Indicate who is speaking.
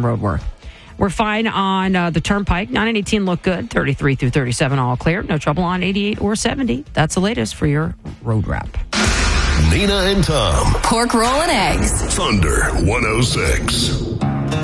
Speaker 1: some road work. We're fine on the Turnpike. 9 and 18 look good. 33 through 37 all clear. No trouble on 88 or 70. That's the latest for your road wrap.
Speaker 2: Nina and Tom.
Speaker 3: Pork roll and eggs.
Speaker 2: Thunder 106.